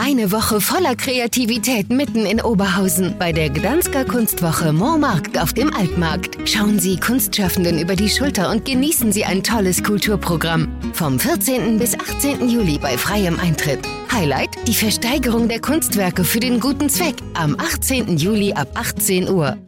Eine Woche voller Kreativität mitten in Oberhausen bei der Gdansker Kunstwoche Montmarkt auf dem Altmarkt. Schauen Sie Kunstschaffenden über die Schulter und genießen Sie ein tolles Kulturprogramm. Vom 14. bis 18. Juli bei freiem Eintritt. Highlight: die Versteigerung der Kunstwerke für den guten Zweck am 18. Juli ab 18 Uhr.